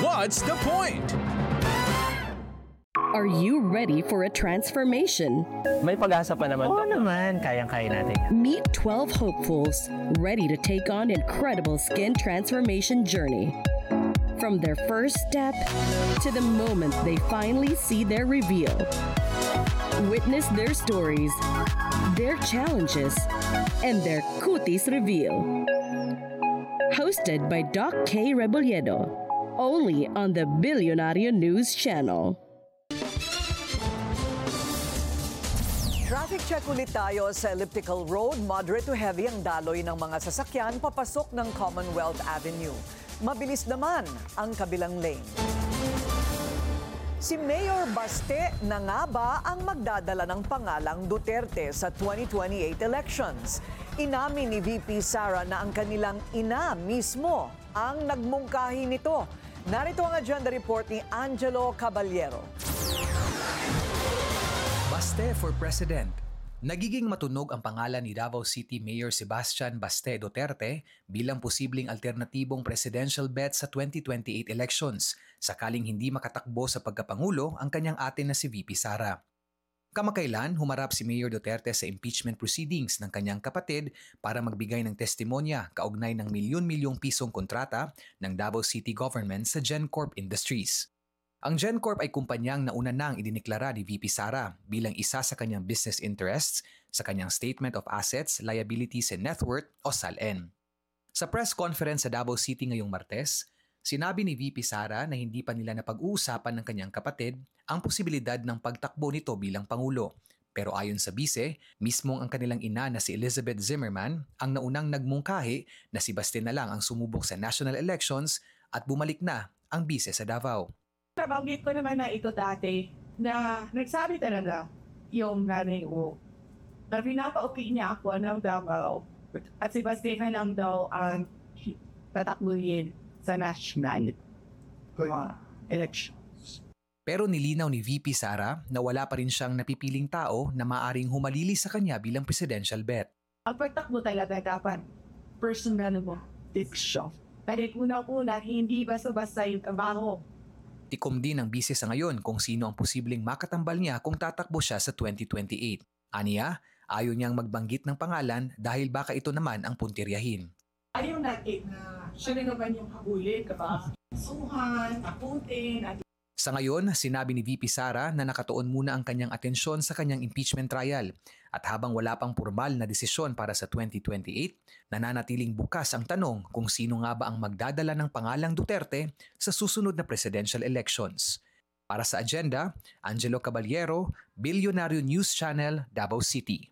What's the point? Are you ready for a transformation? May pag-asa pa naman. Oo naman, kayang-kaya natin. Meet 12 hopefuls ready to take on incredible skin transformation journey. From their first step to the moment they finally see their reveal. Witness their stories, their challenges, and their cuties reveal. Hosted by Doc K. Rebolledo, only on the Billionario News Channel. Traffic check ulit tayo sa Elliptical Road. Moderate to heavy ang daloy ng mga sasakyan papasok ng Commonwealth Avenue. Mabilis naman ang kabilang lane. Si Mayor Baste na nga ba ang magdadala ng pangalang Duterte sa 2028 elections? Inamin ni VP Sara na ang kanilang ina mismo ang nagmungkahi nito. Narito ang agenda report ni Angelo Caballero. Baste for President. Nagiging matunog ang pangalan ni Davao City Mayor Sebastian Baste Duterte bilang posibleng alternatibong presidential bet sa 2028 elections, sakaling hindi makatakbo sa pagkapangulo ang kanyang ate na si VP Sara. Kamakailan, humarap si Mayor Duterte sa impeachment proceedings ng kanyang kapatid para magbigay ng testimonya kaugnay ng milyon-milyong pisong kontrata ng Davao City Government sa GenCorp Industries. Ang GenCorp ay kumpanyang nauna nang idineklara ni VP Sara bilang isa sa kanyang business interests sa kanyang Statement of Assets, Liabilities and Net Worth o SALN. Sa press conference sa Davao City ngayong Martes, sinabi ni VP Sara na hindi pa nila napag-uusapan ng kanyang kapatid ang posibilidad ng pagtakbo nito bilang Pangulo. Pero ayon sa bise, mismong ang kanilang ina na si Elizabeth Zimmerman ang naunang nagmungkahi na si Baste na lang ang sumubok sa national elections at bumalik na ang bise sa Davao. Nabanggit ko naman na ito dati na nagsabi talaga yung nanay ko na pinapaupi niya ako ng Davao at si Baste na lang daw ang tatakbuhin sa national elections. Pero nilinaw ni VP Sara na wala pa rin siyang napipiling tao na maaring humalili sa kanya bilang presidential bet. Ang pagtakbo talaga dapat personal mo, decision. Kahit una-una, hindi basta-basta yung trabaho. Tikom din ng bise sa ngayon kung sino ang posibleng makatambal niya kung tatakbo siya sa 2028. Aniya, ayaw niyang magbanggit ng pangalan dahil baka ito naman ang puntiryahin. Ayaw natin na siya rin naman yung habulin, kapag suhan, takutin, at Sa ngayon, sinabi ni VP Sara na nakatuon muna ang kanyang atensyon sa kanyang impeachment trial at habang wala pang formal na desisyon para sa 2028, nananatiling bukas ang tanong kung sino nga ba ang magdadala ng pangalang Duterte sa susunod na presidential elections. Para sa agenda, Angelo Caballero, Billionario News Channel, Davao City.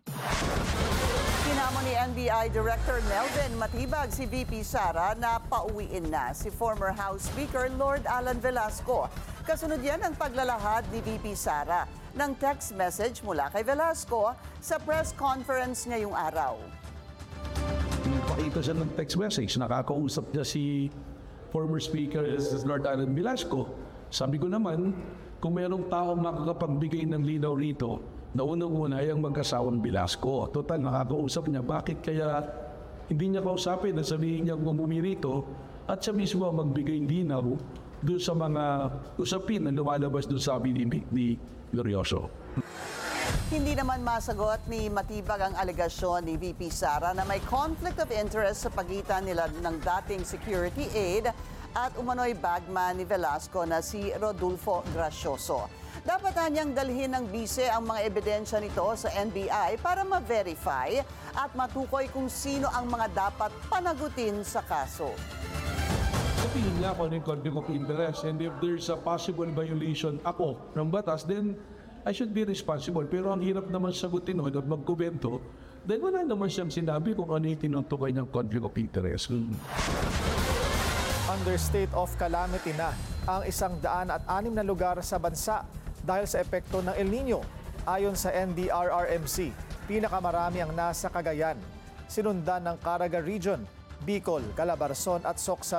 Hinamo ni NBI Director Melvin Matibag si VP Sara na pauwiin na si former House Speaker Lord Alan Velasco. Kasunod yan ang paglalahad ni VP Sara ng text message mula kay Velasco sa press conference ngayong araw. Pakita siya ng text message, nakakausap niya si former Speaker Lord Alan Velasco. Sabi ko naman, kung mayroong taong makakapagbigay ng linaw rito, na unang-una ay ang mag-asawang Velasco. Total, nakakausap niya. Bakit kaya hindi niya kausapin na sabihin niya kung rito at siya mismo magbigay linaw doon sa mga usapin na lumalabas doon sa amin ni Glorioso. Hindi naman masagot ni Matibag ang alegasyon ni VP Sara na may conflict of interest sa pagitan nila ng dating security aide at umano'y bagman ni Velasco na si Rodolfo Gracioso. Dapat niyang dalhin ng bise ang mga ebidensya nito sa NBI para ma-verify at matukoy kung sino ang mga dapat panagutin sa kaso. Sabihin niya ako ng conflict of interest, and if there's a possible violation ako ng batas, then I should be responsible. Pero ang hirap naman sagutin o at magkubento, then wala naman siyang sinabi kung ano yung tinutukoy ng conflict of interest. Under state of calamity na ang 106 na lugar sa bansa dahil sa epekto ng El Nino. Ayon sa NDRRMC, pinakamarami ang nasa Cagayan, sinundan ng Caraga Region, Bicol, Calabarzon at Socsa.